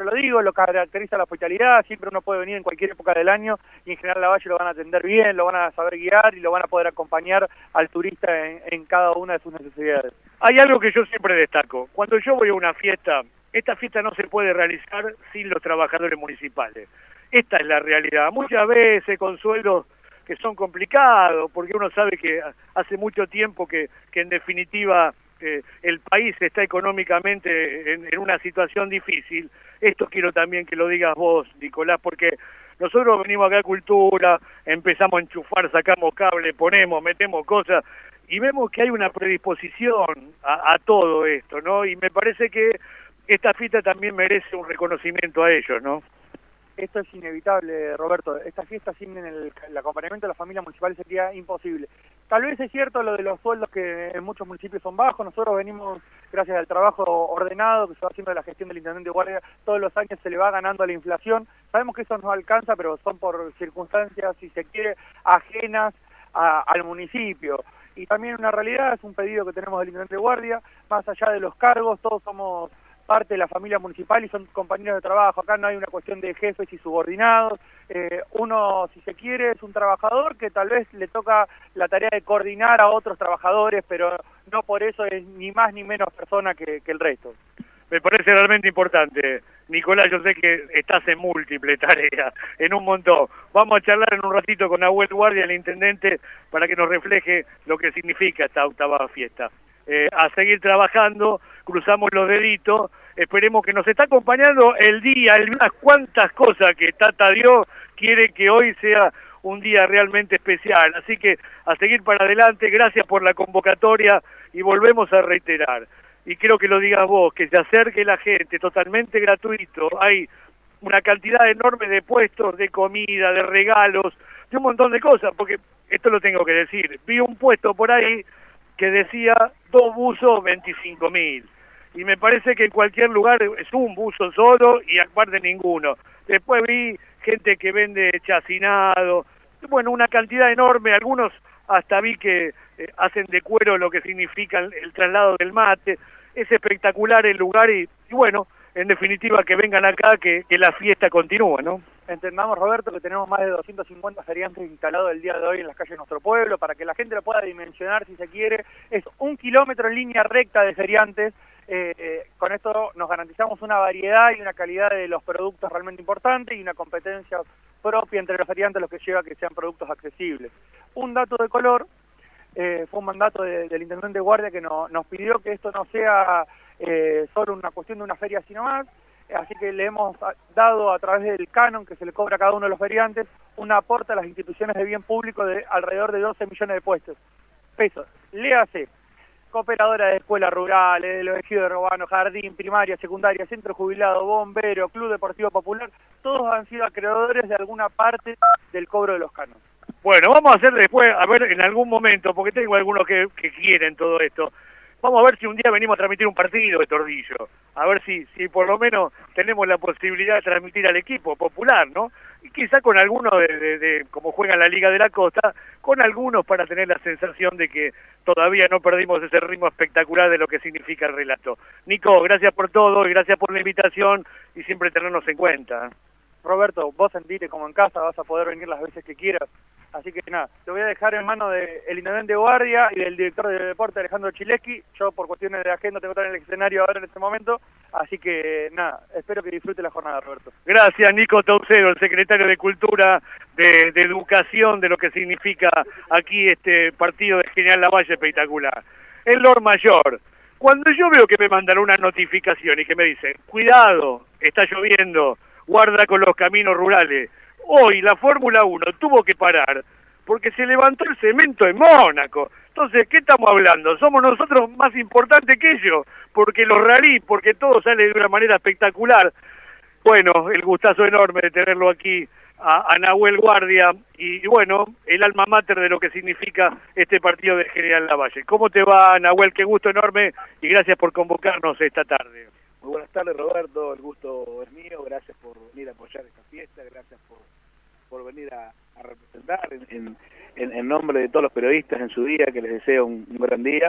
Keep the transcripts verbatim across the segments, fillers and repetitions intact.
lo digo, lo caracteriza la hospitalidad, siempre uno puede venir en cualquier época del año y en General Lavalle lo van a atender bien, lo van a saber guiar y lo van a poder acompañar al turista en, en cada una de sus necesidades. Hay algo que yo siempre destaco, cuando yo voy a una fiesta, esta fiesta no se puede realizar sin los trabajadores municipales. Esta es la realidad, muchas veces con sueldos que son complicados, porque uno sabe que hace mucho tiempo que, que en definitiva eh, el país está económicamente en, en una situación difícil. Esto quiero también que lo digas vos, Nicolás, porque nosotros venimos acá a Cultura, empezamos a enchufar, sacamos cable, ponemos, metemos cosas, y vemos que hay una predisposición a, a todo esto, ¿no? Y me parece que esta fiesta también merece un reconocimiento a ellos, ¿no? Esto es inevitable, Roberto. Esta fiesta sin el, el acompañamiento de la familia municipal sería imposible. Tal vez es cierto lo de los sueldos que en muchos municipios son bajos. Nosotros venimos, gracias al trabajo ordenado que se va haciendo de la gestión del intendente de Guardia, todos los años se le va ganando a la inflación. Sabemos que eso no alcanza, pero son por circunstancias, si se quiere, ajenas a, al municipio. Y también una realidad, es un pedido que tenemos del intendente de Guardia, más allá de los cargos, todos somos parte de la familia municipal y son compañeros de trabajo. Acá no hay una cuestión de jefes y subordinados. Eh, uno, si se quiere, es un trabajador que tal vez le toca la tarea de coordinar a otros trabajadores, pero no por eso es ni más ni menos persona que, que el resto. Me parece realmente importante. Nicolás, yo sé que estás en múltiples tareas, en un montón. Vamos a charlar en un ratito con Nahuel Guardia, el intendente, para que nos refleje lo que significa esta octava fiesta. Eh, a seguir trabajando, cruzamos los deditos, esperemos que nos está acompañando el día, el, unas cuantas cosas que Tata Dios quiere que hoy sea un día realmente especial, así que a seguir para adelante, gracias por la convocatoria y volvemos a reiterar, y quiero que lo digas vos, que se acerque la gente, totalmente gratuito, hay una cantidad enorme de puestos, de comida, de regalos, de un montón de cosas, porque esto lo tengo que decir, vi un puesto por ahí que decía dos buzos, veinticinco mil. Y me parece que en cualquier lugar es un buzo solo y aparte ninguno. Después vi gente que vende chacinado, bueno, una cantidad enorme, algunos hasta vi que eh, hacen de cuero lo que significa el, el traslado del mate. Es espectacular el lugar y, y bueno, en definitiva que vengan acá, que, que la fiesta continúe, ¿no? Entendamos, Roberto, que tenemos más de doscientos cincuenta feriantes instalados el día de hoy en las calles de nuestro pueblo, para que la gente lo pueda dimensionar si se quiere. Es un kilómetro en línea recta de feriantes. Eh, eh, con esto nos garantizamos una variedad y una calidad de los productos realmente importante y una competencia propia entre los feriantes, lo que lleva a que sean productos accesibles. Un dato de color, eh, fue un mandato de, del intendente Guardia que no, nos pidió que esto no sea eh, solo una cuestión de una feria sino más. Así que le hemos dado a través del canon que se le cobra a cada uno de los feriantes un aporte a las instituciones de bien público de alrededor de doce millones de puestos, pesos. Léase, cooperadora de escuelas rurales, de los ejidos urbanos, jardín, primaria, secundaria, centro jubilado, bombero, club deportivo popular, todos han sido acreedores de alguna parte del cobro de los canos. Bueno, vamos a hacer después, a ver en algún momento, porque tengo algunos que, que quieren todo esto, vamos a ver si un día venimos a transmitir un partido de Tordillo, a ver si, si por lo menos tenemos la posibilidad de transmitir al equipo popular, ¿no? Y quizá con algunos, de, de, de como juega en la Liga de la Costa, con algunos para tener la sensación de que todavía no perdimos ese ritmo espectacular de lo que significa el relato. Nico, gracias por todo y gracias por la invitación y siempre tenernos en cuenta. Roberto, vos sentite como en casa, vas a poder venir las veces que quieras. Así que nada, te voy a dejar en manos del intendente de Guardia y del director de deporte Alejandro Chileski. Yo por cuestiones de agenda tengo que estar en el escenario ahora en este momento. Así que nada, espero que disfrute la jornada, Roberto. Gracias, Nico Taucero, el secretario de Cultura, de, de Educación, de lo que significa aquí este partido de General Lavalle espectacular. El Lord Mayor, cuando yo veo que me mandan una notificación y que me dicen, cuidado, está lloviendo, guarda con los caminos rurales. Hoy la Fórmula uno tuvo que parar porque se levantó el cemento en Mónaco. Entonces, ¿qué estamos hablando? ¿Somos nosotros más importantes que ellos? Porque los rallies, porque todo sale de una manera espectacular. Bueno, el gustazo enorme de tenerlo aquí a, a Nahuel Guardia y, y bueno, el alma mater de lo que significa este partido de General Lavalle. ¿Cómo te va, Nahuel? Qué gusto enorme y gracias por convocarnos esta tarde. Muy buenas tardes, Roberto, el gusto es mío, gracias por venir a apoyar esta fiesta, gracias por, por venir a, a representar en, en, en nombre de todos los periodistas en su día, que les deseo un, un gran día.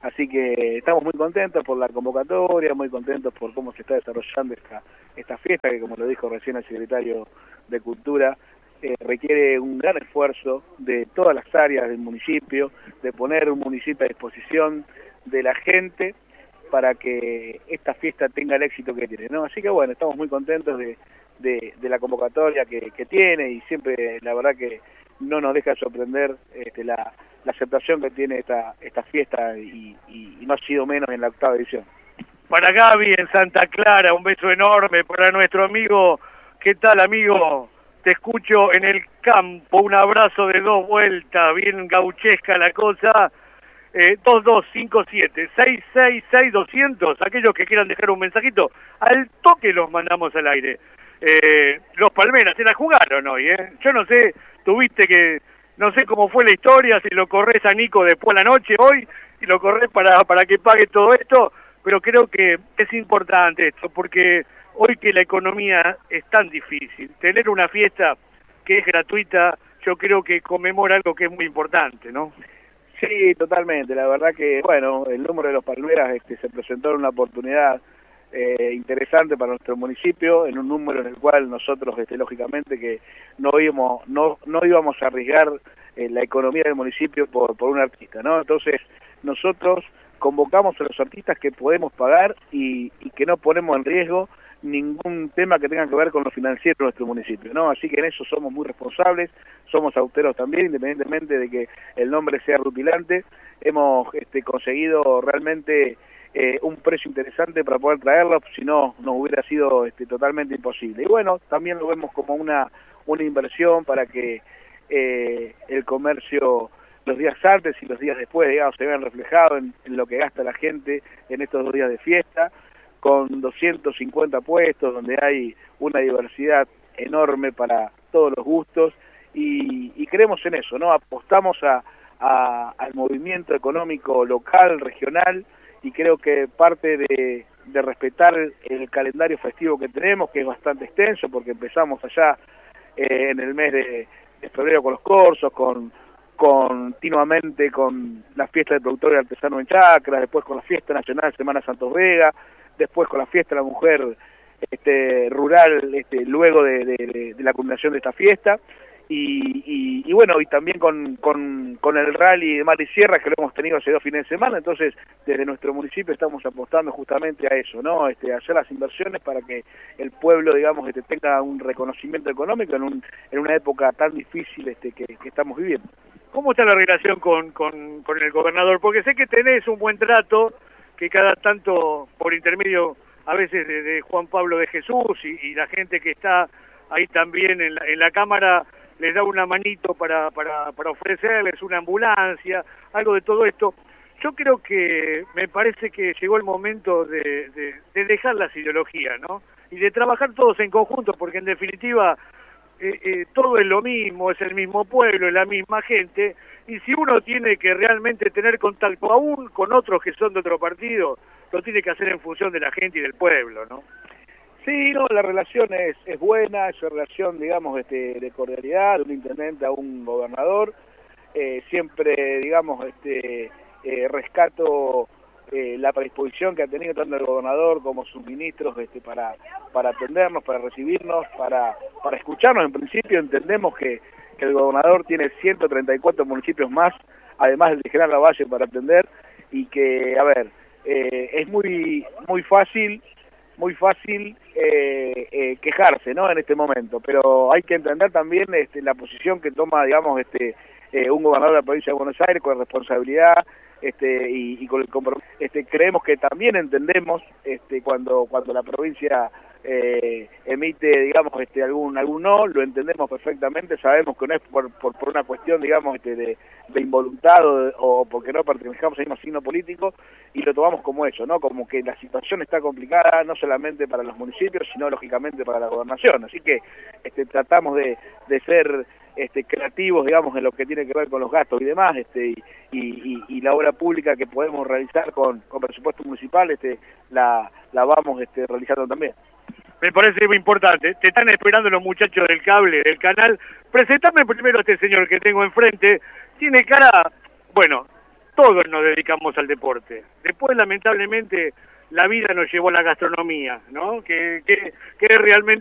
Así que estamos muy contentos por la convocatoria, muy contentos por cómo se está desarrollando esta, esta fiesta, que como lo dijo recién el secretario de Cultura, eh, requiere un gran esfuerzo de todas las áreas del municipio, de poner un municipio a disposición de la gente para que esta fiesta tenga el éxito que tiene, ¿no? Así que bueno, estamos muy contentos de, de, de la convocatoria que, que tiene, y siempre la verdad que no nos deja sorprender este, la, la aceptación que tiene esta, esta fiesta, y, y, y no ha sido menos en la octava edición. Para Gaby en Santa Clara, un beso enorme. Para nuestro amigo, ¿qué tal, amigo? Te escucho en el campo, un abrazo de dos vueltas, bien gauchesca la cosa. Eh, dos dos cinco siete, seis seis seis, doscientos, aquellos que quieran dejar un mensajito, al toque los mandamos al aire. Eh, los Palmeras, se la jugaron hoy, ¿eh? Yo no sé, tuviste que, no sé cómo fue la historia, si lo corres a Nico después de la noche hoy, y lo corres para, para que pague todo esto, pero creo que es importante esto, porque hoy que la economía es tan difícil, tener una fiesta que es gratuita, yo creo que conmemora algo que es muy importante, ¿no? Sí, totalmente. La verdad que, bueno, el número de los Palmeras este, se presentó en una oportunidad eh, interesante para nuestro municipio, en un número en el cual nosotros, este, lógicamente, que no íbamos, no, no íbamos a arriesgar eh, la economía del municipio por, por un artista, ¿no? Entonces, nosotros convocamos a los artistas que podemos pagar y, y que no ponemos en riesgo ningún tema que tenga que ver con lo financiero de nuestro municipio, ¿no? Así que en eso somos muy responsables, somos austeros también, independientemente de que el nombre sea rutilante. Hemos este, conseguido realmente eh, un precio interesante para poder traerlo, si no nos hubiera sido este, totalmente imposible. Y bueno, también lo vemos como una, una inversión para que eh, el comercio los días antes y los días después, digamos, se vean reflejados en, en lo que gasta la gente en estos dos días de fiesta, con doscientos cincuenta puestos, donde hay una diversidad enorme para todos los gustos, y, y creemos en eso, ¿no? Apostamos a, a, al movimiento económico local, regional, y creo que parte de, de respetar el, el calendario festivo que tenemos, que es bastante extenso, porque empezamos allá eh, en el mes de, de febrero con los corsos, con continuamente con la fiesta del productor y artesano en Chacra, después con la fiesta nacional Semana Santos Vega, después con la fiesta de la mujer este, rural, este, luego de, de, de la culminación de esta fiesta, y, y, y bueno, y también con, con, con el rally de Mar y Sierra, que lo hemos tenido hace dos fines de semana. Entonces desde nuestro municipio estamos apostando justamente a eso, ¿no? Este, a hacer las inversiones para que el pueblo, digamos, este, tenga un reconocimiento económico en, un, en una época tan difícil este, que, que estamos viviendo. ¿Cómo está la relación con, con, con el gobernador? Porque sé que tenés un buen trato, que cada tanto por intermedio a veces de, de Juan Pablo de Jesús y, y la gente que está ahí también en la, en la Cámara les da una manito para, para, para ofrecerles una ambulancia, algo de todo esto. Yo creo que me parece que llegó el momento de, de, de dejar las ideologías, ¿no? Y de trabajar todos en conjunto, porque en definitiva eh, eh, todo es lo mismo, es el mismo pueblo, es la misma gente, y si uno tiene que realmente tener contacto aún con otros que son de otro partido, lo tiene que hacer en función de la gente y del pueblo, ¿no? Sí, no, la relación es, es buena, es una relación, digamos, este, de cordialidad, de un intendente a un gobernador. Eh, siempre, digamos, este, eh, rescato eh, la predisposición que ha tenido tanto el gobernador como sus ministros este, para, para atendernos, para recibirnos, para, para escucharnos. En principio entendemos que, que el gobernador tiene ciento treinta y cuatro municipios más, además del de General Lavalle, para atender, y que, a ver, eh, es muy, muy fácil... muy fácil eh, eh, quejarse, ¿no? En este momento, pero hay que entender también este, la posición que toma, digamos, este, eh, un gobernador de la provincia de Buenos Aires con responsabilidad este, y, y con el compromiso. Este, creemos que también entendemos este, cuando, cuando la provincia eh, emite, digamos, este, algún, algún no, lo entendemos perfectamente, sabemos que no es por, por, por una cuestión, digamos, este, de, de involuntad o, de, o porque no pertenecemos al mismo signo político, y lo tomamos como eso, ¿no? Como que la situación está complicada, no solamente para los municipios, sino lógicamente para la gobernación. Así que este, tratamos de, de ser este, creativos, digamos, en lo que tiene que ver con los gastos y demás, este, y, y, y la obra pública que podemos realizar con, con presupuesto municipal, este, la, la vamos este, realizando también. Me parece muy importante. Te están esperando los muchachos del cable, del canal. Presentame primero a este señor que tengo enfrente. Tiene cara, bueno, todos nos dedicamos al deporte. Después, lamentablemente, la vida nos llevó a la gastronomía, ¿no? Que, que, que es realmente